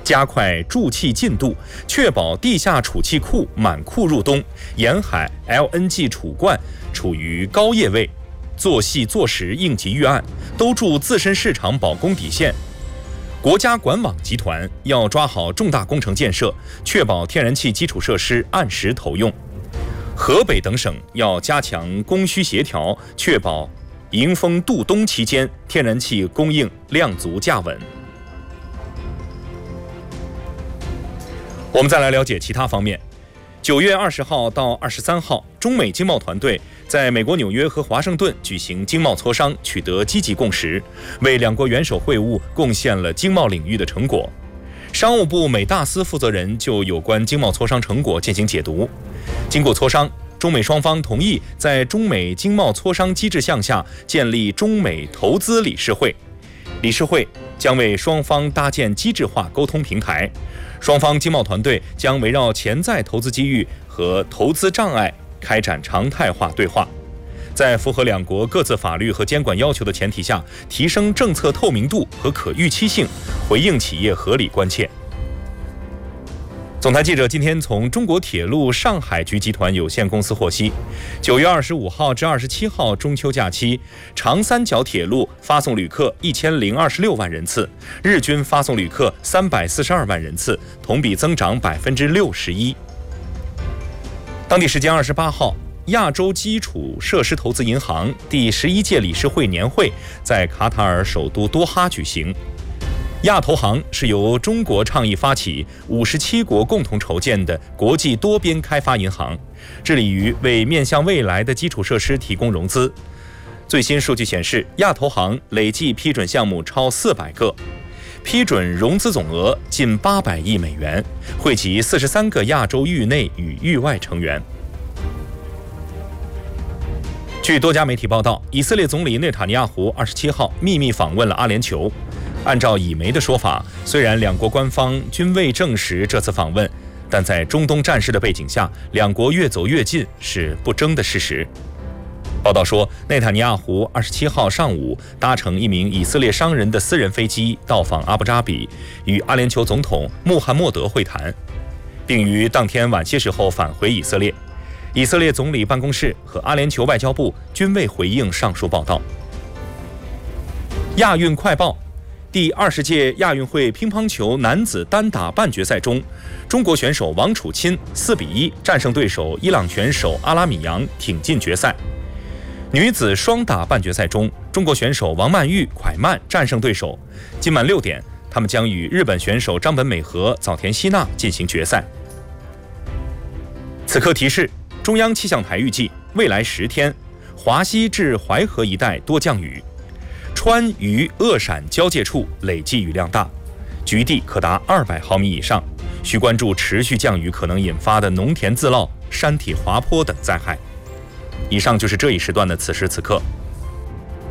加快注气进度，确保地下储气库满库入冬，沿海 LNG 储罐处于高业位，做细做实应急预案，都筑自身市场保供底线。国家管网集团要抓好重大工程建设，确保天然气基础设施按时投用。河北等省要加强供需协调，确保迎风度冬期间天然气供应量足价稳。我们再来了解其他方面。9月20号到23号，中美经贸团队在美国纽约和华盛顿举行经贸磋商，取得积极共识，为两国元首会晤贡献了经贸领域的成果。商务部美大司负责人就有关经贸磋商成果进行解读。经过磋商，中美双方同意在中美经贸磋商机制项下建立中美投资理事会，理事会将为双方搭建机制化沟通平台。双方经贸团队将围绕潜在投资机遇和投资障碍开展常态化对话，在符合两国各自法律和监管要求的前提下，提升政策透明度和可预期性，回应企业合理关切。总台记者今天从中国铁路上海局集团有限公司获悉，9月25号至27号中秋假期，长三角铁路发送旅客1026万人次，日均发送旅客342万人次，同比增长61%。当地时间28号，亚洲基础设施投资银行第11届理事会年会在卡塔尔首都多哈举行。亚投行是由中国倡议发起，57国共同筹建的国际多边开发银行，致力于为面向未来的基础设施提供融资。最新数据显示，亚投行累计批准项目超400个，批准融资总额近800亿美元，惠及43个亚洲域内与域外成员。据多家媒体报道，以色列总理内塔尼亚胡27号秘密访问了阿联酋。按照以媒的说法，虽然两国官方均未证实这次访问，但在中东战事的背景下，两国越走越近是不争的事实。报道说，内塔尼亚胡27号上午搭乘一名以色列商人的私人飞机到访阿布扎比，与阿联酋总统穆罕默德会谈，并于当天晚些时候返回以色列。以色列总理办公室和阿联酋外交部均未回应上述报道。亚运快报：第20届亚运会乒乓球男子单打半决赛中，中国选手王楚钦4-1战胜对手伊朗选手阿拉米扬，挺进决赛。女子双打半决赛中，中国选手王曼玉蒯曼战胜对手。今晚6点，他们将与日本选手张本美和、早田希娜进行决赛。此刻提示：中央气象台预计，未来10天，华西至淮河一带多降雨。川渝鄂陕交界处累计雨量大，局地可达200毫米以上，需关注持续降雨可能引发的农田自涝、山体滑坡等灾害。以上就是这一时段的此时此刻，